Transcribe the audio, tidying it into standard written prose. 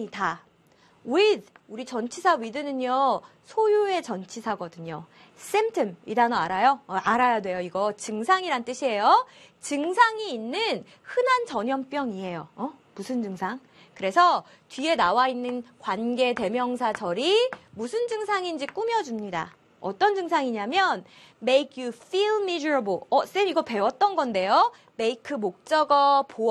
입니다. with, 우리 전치사 with는요, 소유의 전치사거든요. symptom, 이 단어 알아요? 알아야 돼요. 이거 증상이란 뜻이에요. 증상이 있는 흔한 전염병이에요. 무슨 증상? 그래서 뒤에 나와 있는 관계 대명사 절이 무슨 증상인지 꾸며줍니다. 어떤 증상이냐면 make you feel miserable. 쌤 이거 배웠던 건데요. make 목적어 보어